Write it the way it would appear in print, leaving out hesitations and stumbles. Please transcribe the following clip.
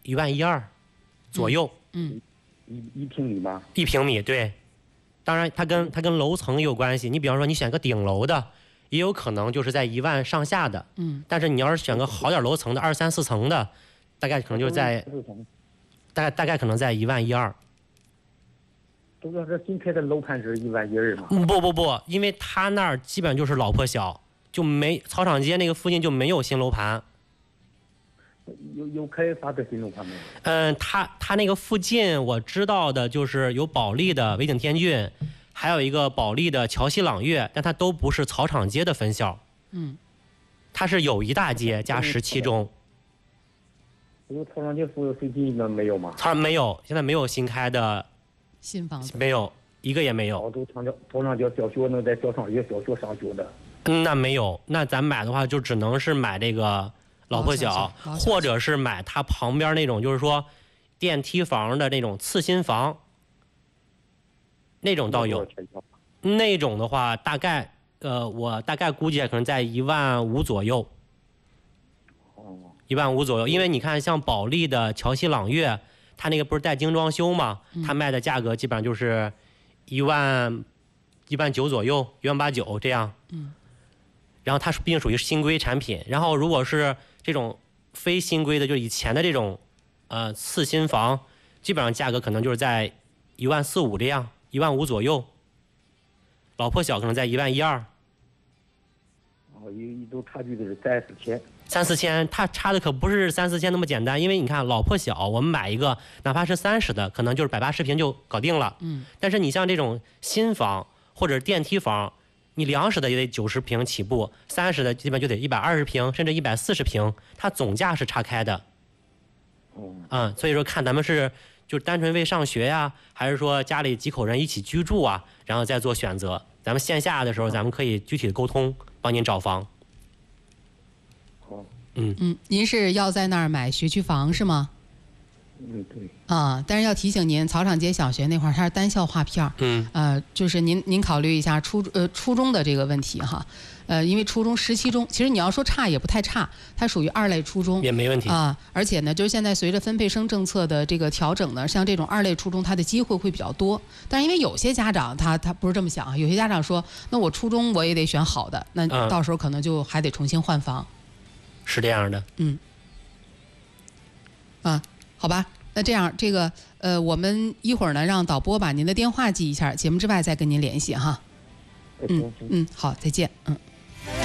1.12万左右。 一平米吗 ？1平米，对。当然，它跟楼层也有关系。你比方说，你选个顶楼的，也有可能就是在1万上下的。但是你要是选个好点楼层的，2、3、4层的，大概可能就在，大概可能在1.12万。 都说这新开的楼盘是1.12万吗？ 不，因为他那儿基本上就是老破小，就没草场街那个附近就没有新楼盘。 有开发的新楼盘没有？ 他那个附近我知道的就是有保利的维景天骏，还有一个保利的桥西朗悦，但它都不是草场街的分校。它是友谊大街加17中。 有草场街附近的没有吗？ 没有，现在没有新开的新房子， 没有一个也没有。 草场街小学能在草场街小学上学的。 那没有，那咱买的话就只能是买这个老破小，或者是买它旁边那种，就是说电梯房的那种次新房，那种倒有。那种的话，大概我大概估计可能在1.5万左右。1.5万左右，因为你看像保利的桥西朗悦，它那个不是带精装修嘛，它卖的价格基本上就是1.9万左右，1.8万9这样。然后它毕竟属于新规产品，然后如果是这种非新规的，就是以前的这种次新房，基本上价格可能就是在1.4万5这样，1.5万左右。老破小可能在1.12万。 都差距的是3、4千。 3、4千，它差的可不是3、4千那么简单，因为你看老破小，我们买一个哪怕是30的，可能就是180平就搞定了。但是你像这种新房或者电梯房，你2室的也得90平起步，30的基本就得120平，甚至140平，它总价是差开的。所以说看咱们是就单纯为上学呀，还是说家里几口人一起居住啊，然后再做选择。咱们线下的时候，咱们可以具体的沟通，帮您找房。 您是要在那儿买学区房是吗？ 对。 但是要提醒您，草场街小学那块儿它是单校划片就是您考虑一下初中的这个问题哈。因为初中17中，其实你要说差也不太差，它属于2类初中， 也没问题而且呢，就是现在随着分配生政策的这个调整呢，像这种2类初中，它的机会会比较多。但是因为有些家长他不是这么想啊，有些家长说，那我初中我也得选好的，那到时候可能就还得重新换房。 是这样的。 好吧，那这样这个我们一会儿呢让导播把您的电话记一下，节目之外再跟您联系哈。 行。 好，再见。